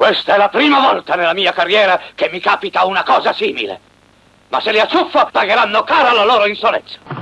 Questa è la prima volta nella mia carriera che mi capita una cosa simile. Ma se li acciuffo, pagheranno cara la loro insolenza.